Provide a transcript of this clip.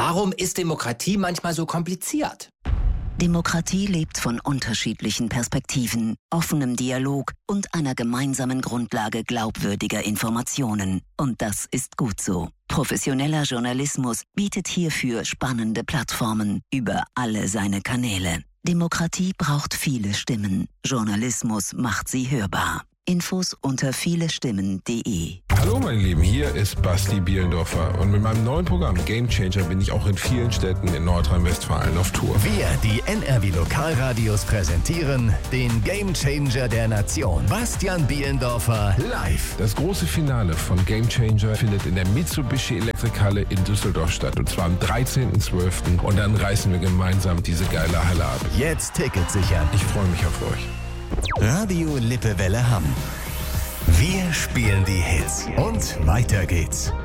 Warum ist Demokratie manchmal so kompliziert? Demokratie lebt von unterschiedlichen Perspektiven, offenem Dialog und einer gemeinsamen Grundlage glaubwürdiger Informationen. Und das ist gut so. Professioneller Journalismus bietet hierfür spannende Plattformen über alle seine Kanäle. Demokratie braucht viele Stimmen. Journalismus macht sie hörbar. Infos unter vielestimmen.de. Hallo meine Lieben, hier ist Basti Bielendorfer und mit meinem neuen Programm Game Changer bin ich auch in vielen Städten in Nordrhein-Westfalen auf Tour. Wir, die NRW Lokalradios, präsentieren den Game Changer der Nation. Bastian Bielendorfer live. Das große Finale von Game Changer findet in der Mitsubishi Elektrikhalle in Düsseldorf statt und zwar am 13.12. und dann reißen wir gemeinsam diese geile Halle ab. Jetzt Tickets sichern. Ich freue mich auf euch. Radio Lippewelle Hamm. Wir spielen die Hits und weiter geht's.